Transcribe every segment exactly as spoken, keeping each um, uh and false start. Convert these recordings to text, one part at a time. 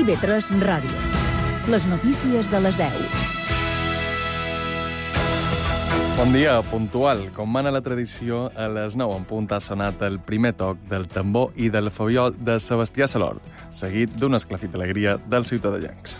I V tres Ràdio. Les notícies de les deu. Bon dia, puntual. Com mana la tradició, a les nou en punt ha sonat el primer toc del tambor i del fabiol de Sebastià Salord, seguit d'un esclafit d'alegria dels ciutadellencs.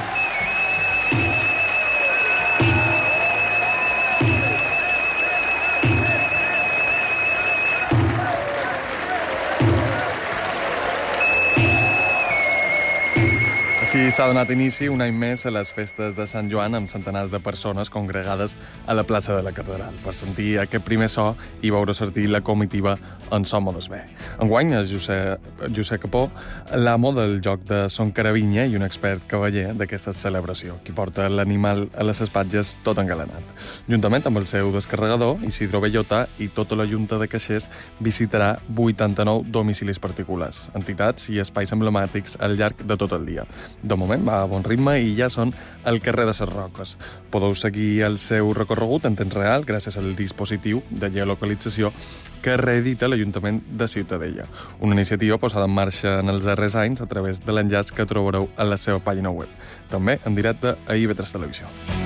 Així s'ha donat inici un any més a les festes de Sant Joan amb centenars de persones congregades a la plaça de la Catedral per sentir aquest primer so i veure sortir la comitiva en so modes bé. Enguany és Josep, Josep Capó, l'amo del joc de Son Caravinya i un expert cavaller d'aquesta celebració, qui porta l'animal a les espatges tot engalanat. Juntament amb el seu descarregador, Isidro Bellota i tota la Junta de Caixers visitarà vuitanta-nou domicilis particulars, entitats i espais emblemàtics al llarg de tot el dia. De moment va a bon ritme i ja són al carrer de les Roques. Podeu seguir el seu recorregut en temps real gràcies al dispositiu de geolocalització que reedita l'Ajuntament de Ciutadella. Una iniciativa posada en marxa en els darrers anys a través de l'enllaç que trobareu a la seva pàgina web. També en directe a I V tres Televisió.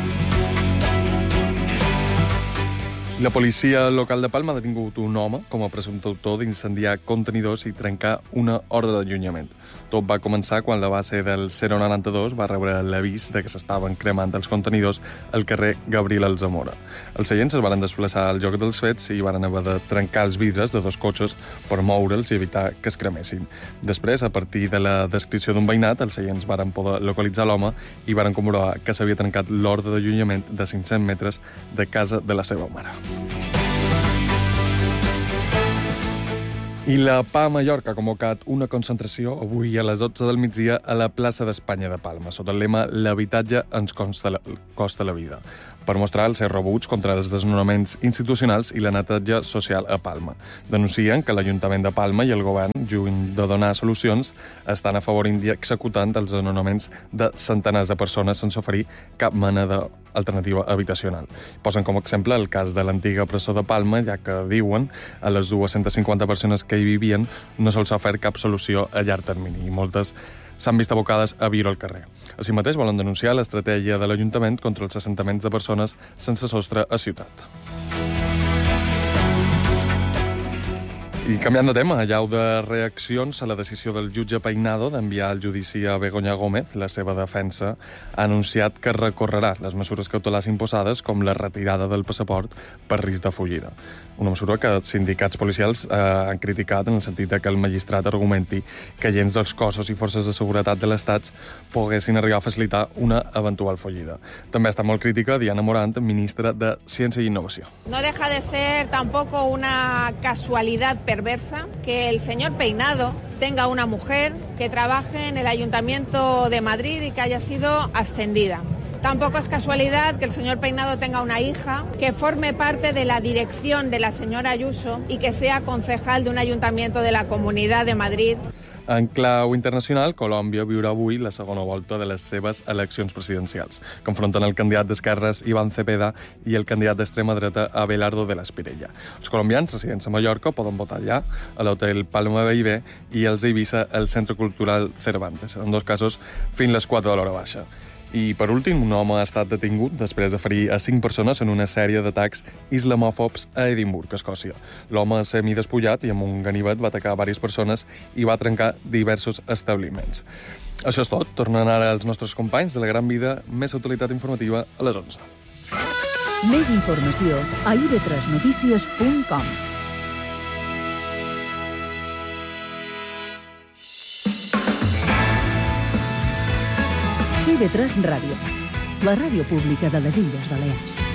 La policia local de Palma ha detingut un home com a presumpte autor d'incendiar contenidors i trencar una ordre d'allunyament. Tot va començar quan la base del zero noranta-dos va rebre l'avís de que s'estaven cremant els contenidors al carrer Gabriel Alzamora. Els seients es van desplaçar al lloc dels fets i van haver de trencar els vidres de dos cotxes per moure'ls i evitar que es cremessin. Després, a partir de la descripció d'un veïnat, els seients van poder localitzar l'home i van comprovar que s'havia trencat l'ordre d'allunyament de cinc-cents metres de casa de la seva mare. I la P A Mallorca ha convocat una concentració avui a les dotze del migdia a la plaça d'Espanya de Palma, sota el lema «L'habitatge ens costa la, costa la vida», per mostrar els seus rebuts contra els desnonaments institucionals i la neteja social a Palma. Denuncien que l'Ajuntament de Palma i el govern, lluny de donar solucions, estan afavorint i executant els desnonaments de centenars de persones sense oferir cap mena d'alternativa habitacional. Posen com a exemple el cas de l'antiga presó de Palma, ja que diuen a les dues-centes cinquanta persones que hi vivien no se'ls ha ofert cap solució a llarg termini i moltes s'han vist abocades a viure al carrer. Així mateix volen denunciar l'estratègia de l'Ajuntament contra els assentaments de persones sense sostre a ciutat. I canviant de tema, allau de reaccions a la decisió del jutge Peinado d'enviar al judici a Begoña Gómez, la seva defensa ha anunciat que recorrerà les mesures cautelars imposades com la retirada del passaport per risc de fugida. Una mesura que els sindicats policials eh, han criticat en el sentit que el magistrat argumenti que agents dels cossos i forces de seguretat de l'Estat poguessin arribar a facilitar una eventual fugida. També està molt crítica Diana Morant, ministra de Ciència i Innovació. No deja de ser tampoco una casualidad perversa que el señor Peinado tenga una mujer que trabaje en el Ayuntamiento de Madrid y que haya sido ascendida. Tampoco es casualidad que el señor Peinado tenga una hija que forme parte de la dirección de la señora Ayuso y que sea concejal de un ayuntamiento de la Comunidad de Madrid. En clau internacional, Colòmbia viurà avui la segona volta de les seves eleccions presidencials, que enfronten el candidat d'esquerres Iván Cepeda i el candidat d'extrema dreta Abelardo de la Espriella. Els colombians residents a Mallorca poden votar allà, a l'hotel Palma B i B i els d'Eivissa al Centre Cultural Cervantes, en dos casos fins les quatre de l'hora baixa. I, per últim, un home ha estat detingut després de ferir a cinc persones en una sèrie d'atacs islamòfobs a Edimburg, Escòcia. L'home semidespullat i amb un ganivet va atacar diverses persones i va trencar diversos establiments. Això és tot. Tornen ara els nostres companys de la Gran Vida, més actualitat informativa a les onze. Més informació a i v tres notícies punt com. I V tres Ràdio, la ràdio pública de les Illes Balears.